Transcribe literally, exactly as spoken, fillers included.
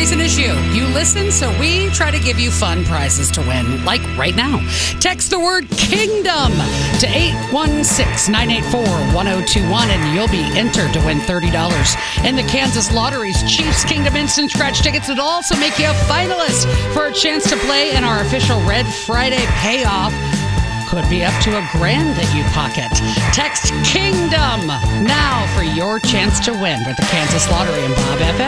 reason is you. You listen, so we try to give you fun prizes to win, like right now. Text the word KINGDOM to eight one six, nine eight four, one zero two one, and you'll be entered to win thirty dollars in the Kansas Lottery's Chiefs Kingdom Instant Scratch tickets. It'll also make you a finalist for a chance to play in our official Red Friday payoff. Could be up to a grand that you pocket. Text KINGDOM now for your chance to win with the Kansas Lottery and Bob F M.